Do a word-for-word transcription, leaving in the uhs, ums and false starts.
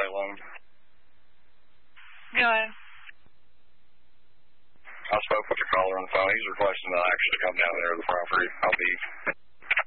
Salem. Go ahead. I spoke with the caller on the phone. He's requesting that I actually come down there to the property. I'll be